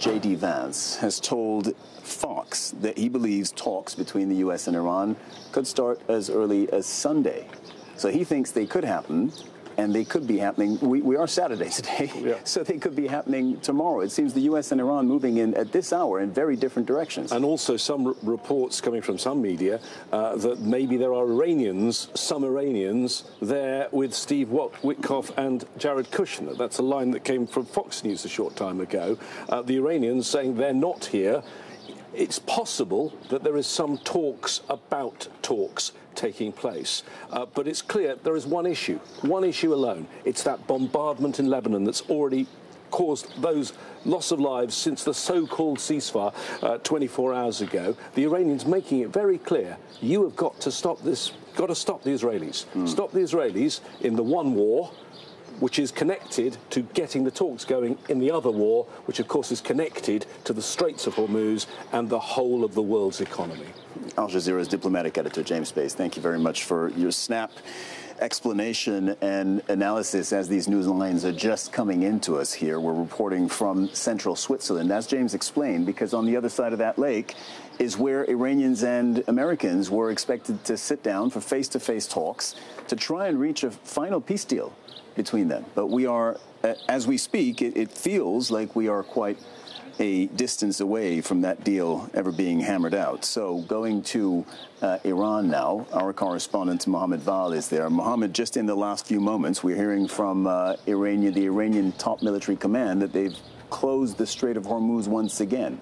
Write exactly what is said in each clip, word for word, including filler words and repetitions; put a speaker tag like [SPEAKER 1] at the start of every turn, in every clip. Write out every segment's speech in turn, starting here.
[SPEAKER 1] J D Vance has told Fox that he believes talks between the U S and Iran could start as early as Sunday. So he thinks they could happen, and they could be happening. We, we are Saturday today, yeah. So they could be happening tomorrow. It seems the U S and Iran moving in at this hour in very different directions.
[SPEAKER 2] And also some r reports coming from some media uh, that maybe there are Iranians, some Iranians, there with Steve Witkoff and Jared Kushner. That's a line that came from Fox News a short time ago. Uh, the Iranians saying they're not here. It's possible that there is some talks about talks taking place. Uh, but it's clear there is one issue, one issue alone. It's that bombardment in Lebanon that's already caused those loss of lives since the so-called ceasefire uh, twenty-four hours ago. The Iranians making it very clear, you have got to stop this, got to stop the Israelis. Mm. Stop the Israelis in the one war, which is connected to getting the talks going in the other war, which of course is connected to the Straits of Hormuz and the whole of the world's economy.
[SPEAKER 1] Al Jazeera's diplomatic editor, James Bays, thank you very much for your snap explanation and analysis as these news lines are just coming into us here. We're reporting from central Switzerland, as James explained, because on the other side of that lake is where Iranians and Americans were expected to sit down for face-to-face talks to try and reach a final peace deal between them. But we are, as we speak, it, it feels like we are quite a distance away from that deal ever being hammered out. So going to uh, Iran now, our correspondent Mohammed Val is there. Mohammed, just in the last few moments, we're hearing from uh, Iranian, the Iranian top military command that they've closed the Strait of Hormuz once again.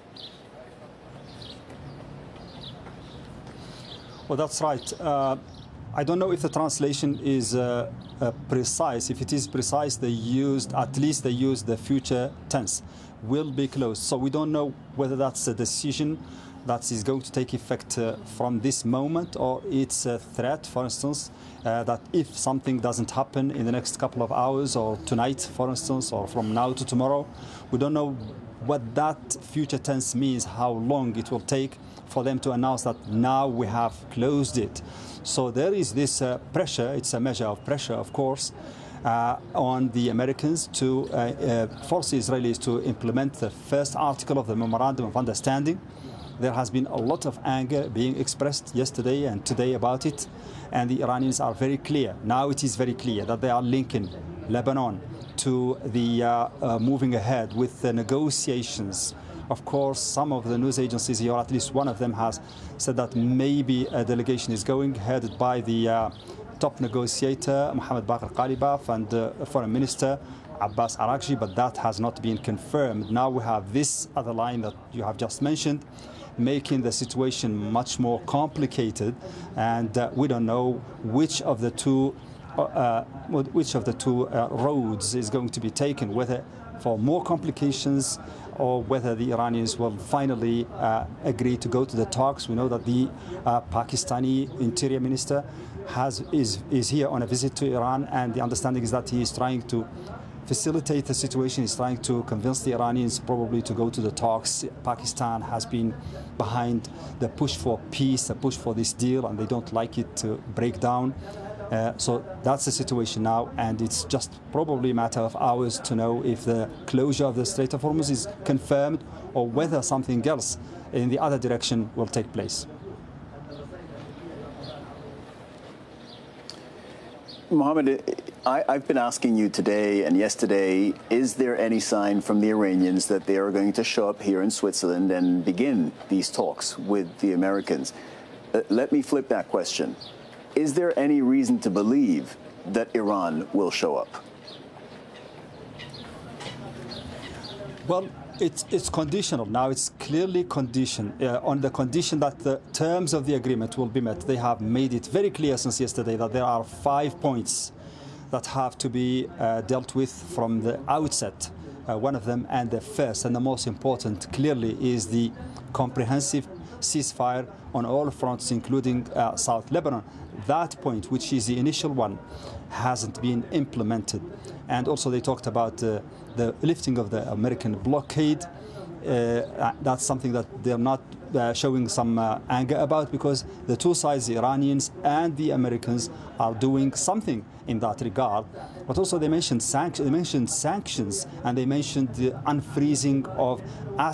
[SPEAKER 3] Well, that's right. Uh, I don't know if the translation is uh, uh, precise. If it is precise, they used, at least they used the future tense, will be closed. So we don't know whether that's a decision that is going to take effect uh, from this moment, or it's a threat, for instance, uh, that if something doesn't happen in the next couple of hours or tonight, for instance, or from now to tomorrow, we don't know what that future tense means, how long it will take for them to announce that now we have closed it. So there is this uh, pressure, it's a measure of pressure, of course, uh, on the Americans to uh, uh, force the Israelis to implement the first article of the Memorandum of Understanding. There has been a lot of anger being expressed yesterday and today about it, and the Iranians are very clear. Now it is very clear that they are linking Lebanon to the uh, uh, moving ahead with the negotiations. Of course, some of the news agencies here, at least one of them, has said that maybe a delegation is going, headed by the uh, top negotiator, Mohammed Baqir Ghalibaf, and uh, Foreign Minister Abbas Araghchi, but that has not been confirmed. Now we have this other line that you have just mentioned, making the situation much more complicated, and uh, we don't know which of the two uh, which of the two uh, roads is going to be taken, whether for more complications or whether the Iranians will finally uh, agree to go to the talks. We know that the uh, Pakistani Interior Minister has is is here on a visit to Iran, and the understanding is that he is trying to facilitate the situation. He's trying to convince the Iranians probably to go to the talks. Pakistan has been behind the push for peace, the push for this deal, and they don't like it to break down. Uh, so that's the situation now, and it's just probably a matter of hours to know if the closure of the Strait of Hormuz is confirmed or whether something else in the other direction will take place.
[SPEAKER 1] Mohammed, I, I've been asking you today and yesterday, is there any sign from the Iranians that they are going to show up here in Switzerland and begin these talks with the Americans? Uh, let me flip that question. Is there any reason to believe that Iran will show up?
[SPEAKER 3] Well, it's, it's conditional. Now it's clearly conditioned uh, on the condition that the terms of the agreement will be met. They have made it very clear since yesterday that there are five points that have to be uh, dealt with from the outset. Uh, one of them, and the first and the most important, clearly, is the comprehensive ceasefire on all fronts, including uh, South Lebanon. That point, which is the initial one, hasn't been implemented. And also they talked about uh, the lifting of the American blockade. Uh, that's something that they're not uh, showing some uh, anger about, because the two sides, the Iranians and the Americans, are doing something in that regard. But also they mentioned, sanc they mentioned sanctions, and they mentioned the unfreezing of